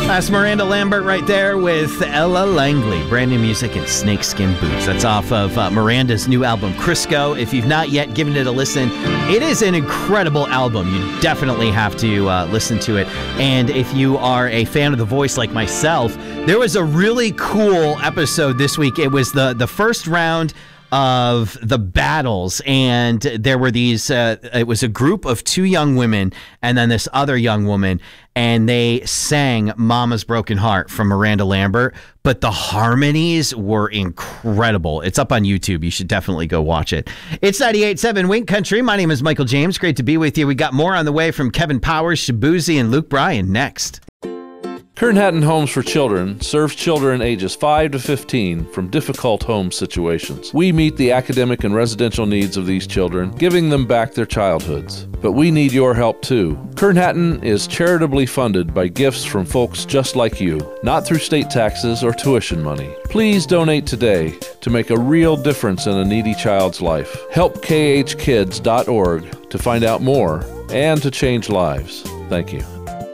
That's Miranda Lambert right there with Ella Langley. Brand new music in Snakeskin Boots. That's off of Miranda's new album, Crisco. If you've not yet given it a listen, it is an incredible album. You definitely have to listen to it. And if you are a fan of The Voice like myself, there was a really cool episode this week. It was the first round of the battles, and there were these it was a group of two young women and then this other young woman, and they sang Mama's Broken Heart from Miranda Lambert, but the harmonies were incredible. It's up on YouTube. You should definitely go watch it. It's 98.7 Wink Country. My name is Michael James. Great to be with you. We got more on the way from Kevin Powers, Shabuzi, and Luke Bryan next. Kern Hatton Homes for Children serves children ages 5 to 15 from difficult home situations. We meet the academic and residential needs of these children, giving them back their childhoods. But we need your help too. Kern Hatton is charitably funded by gifts from folks just like you, not through state taxes or tuition money. Please donate today to make a real difference in a needy child's life. Help khkids.org to find out more and to change lives. Thank you.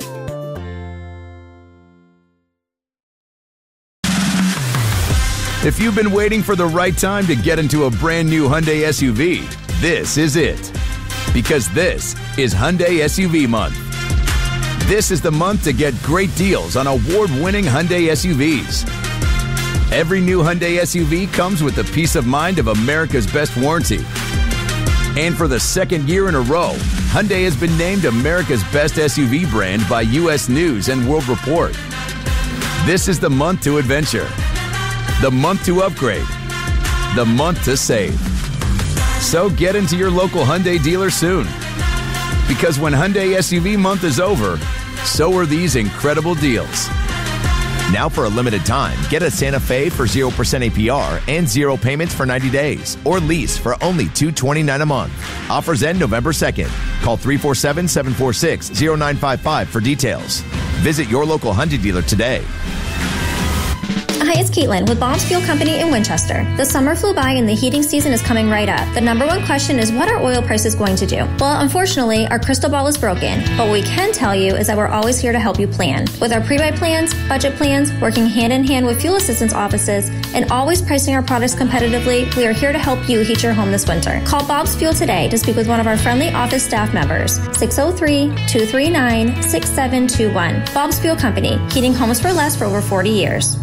If you've been waiting for the right time to get into a brand new Hyundai SUV, this is it. Because this is Hyundai SUV Month. This is the month to get great deals on award-winning Hyundai SUVs. Every new Hyundai SUV comes with the peace of mind of America's best warranty. And for the second year in a row, Hyundai has been named America's best SUV brand by U.S. News and World Report. This is the month to adventure. The month to upgrade. The month to save. So get into your local Hyundai dealer soon. Because when Hyundai SUV month is over, so are these incredible deals. Now for a limited time, get a Santa Fe for 0% APR and 0 payments for 90 days. Or lease for only $229 a month. Offers end November 2nd. Call 347-746-0955 for details. Visit your local Hyundai dealer today. Hi, it's Caitlin with Bob's Fuel Company in Winchester. The summer flew by and the heating season is coming right up. The number one question is, what are oil prices going to do? Well, unfortunately, our crystal ball is broken. But what we can tell you is that we're always here to help you plan. With our pre-buy plans, budget plans, working hand in hand with fuel assistance offices, and always pricing our products competitively, we are here to help you heat your home this winter. Call Bob's Fuel today to speak with one of our friendly office staff members. 603-239-6721. Bob's Fuel Company, heating homes for less for over 40 years.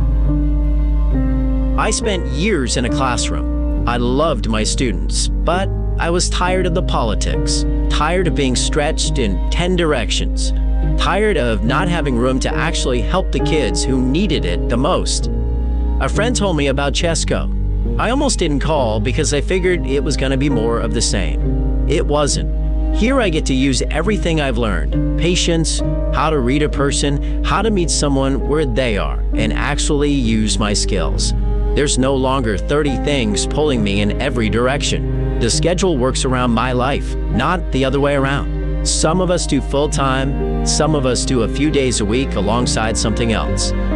I spent years in a classroom. I loved my students, but I was tired of the politics, tired of being stretched in 10 directions, tired of not having room to actually help the kids who needed it the most. A friend told me about Chesco. I almost didn't call because I figured it was going to be more of the same. It wasn't. Here I get to use everything I've learned: patience, how to read a person, how to meet someone where they are, and actually use my skills. There's no longer 30 things pulling me in every direction. The schedule works around my life, not the other way around. Some of us do full-time, some of us do a few days a week alongside something else.